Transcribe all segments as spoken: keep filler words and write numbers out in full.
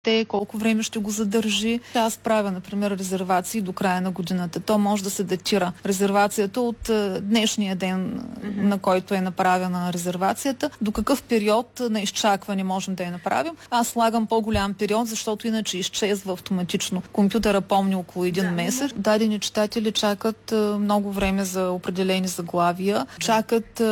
те, колко време ще го задържи. Аз правя, например, резервации до края на годината. То може да се датира резервацията от днешния ден, mm-hmm. на който е направена резервацията. До какъв период на изчакване можем да я направим? Аз слагам по-голям период, защото иначе изчезва автоматично. Компютъра помни около един да, месец. Дадени читатели чакат много време за определени заглавия. Чакат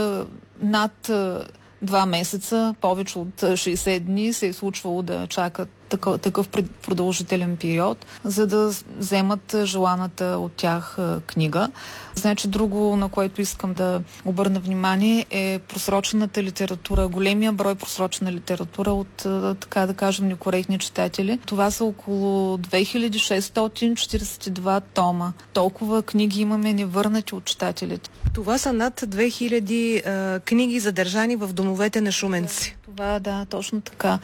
над два месеца, повече от шейсет дни се е случвало да чакат такъв, такъв продължителен период, за да вземат желаната от тях книга. Значи друго, на което искам да обърна внимание, е просрочената литература. Големия брой просрочена литература от, така да кажем, некоректни читатели. Това са около две хиляди шестстотин четиридесет и два тома. Толкова книги имаме невърнати от читателите. Това са над две хиляди а, книги задържани в домовете на шуменци. Това, да, точно така.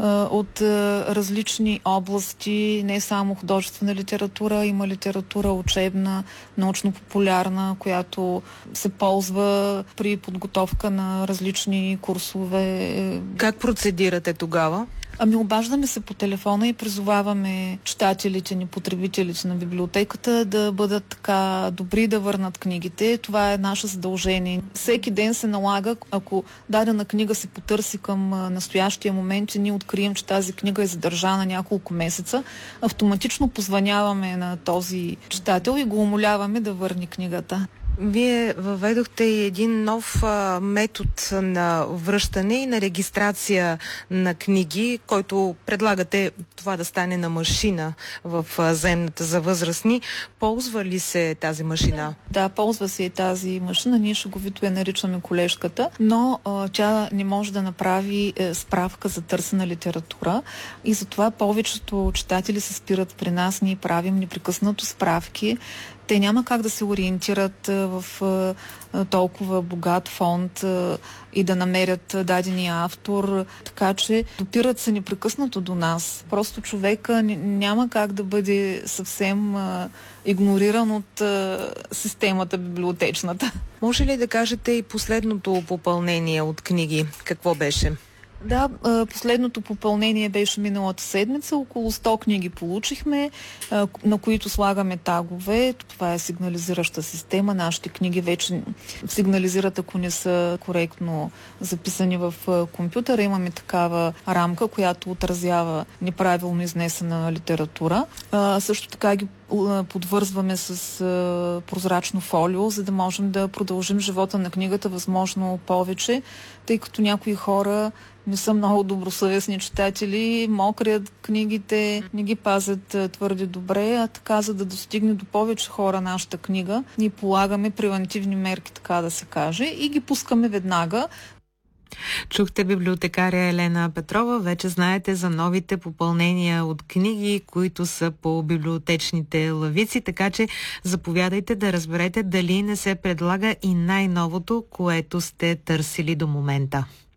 От различни области, не само художествена литература, има литература учебна, научно-популярна, която се ползва при подготовка на различни курсове. Как процедирате тогава? Ами обаждаме се по телефона и призоваваме читателите ни, потребителите на библиотеката да бъдат така добри да върнат книгите. Това е наше задължение. Всеки ден се налага, ако дадена книга се потърси към настоящия момент и ние открием, че тази книга е задържана няколко месеца, автоматично позвъняваме на този читател и го умоляваме да върне книгата. Вие въведохте и един нов а, метод на връщане и на регистрация на книги, който предлагате това да стане на машина в а, земната за възрастни. Ползва ли се тази машина? Да, да, ползва се и тази машина. Ние шеговито я наричаме колежката, но а, тя не може да направи е, справка за търсена литература и затова повечето читатели се спират при нас. Ние правим непрекъснато справки. Те няма как да се ориентират в толкова богат фонд и да намерят дадения автор, така че допират се непрекъснато до нас. Просто човека няма как да бъде съвсем игнориран от системата библиотечната. Може ли да кажете и последното попълнение от книги? Какво беше? Да, последното попълнение беше миналата седмица. Около сто книги получихме, на които слагаме тагове. Това е сигнализираща система. Нашите книги вече сигнализират, ако не са коректно записани в компютъра. Имаме такава рамка, която отразява неправилно изнесена литература. Също така ги подвързваме с а, прозрачно фолио, за да можем да продължим живота на книгата възможно повече, тъй като някои хора не са много добросъвестни читатели, мокрят книгите, не ги пазят а, твърде добре, а така, за да достигне до повече хора нашата книга, ние полагаме превентивни мерки, така да се каже, и ги пускаме веднага. Чухте библиотекаря Елена Петрова. Вече знаете за новите попълнения от книги, които са по библиотечните лавици, така че заповядайте да разберете дали не се предлага и най-новото, което сте търсили до момента.